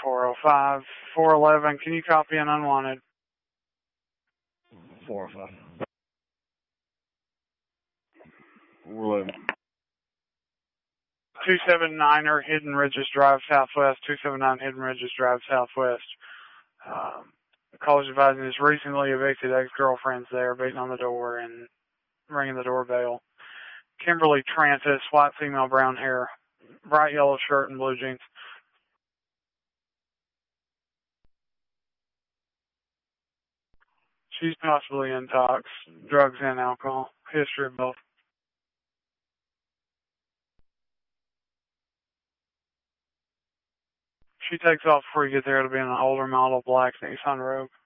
405, 411, can you copy an unwanted? 405. 411. 279er Hidden Ridges Drive Southwest, 279 Hidden Ridges Drive Southwest. College advising his recently evicted ex-girlfriend's there, beating on the door and ringing the doorbell. Kimberly Trantis, white female, brown hair, bright yellow shirt and blue jeans. She's possibly intox, drugs and alcohol. History of both. She takes off before you get there. It'll be in an older model black Nissan Rogue.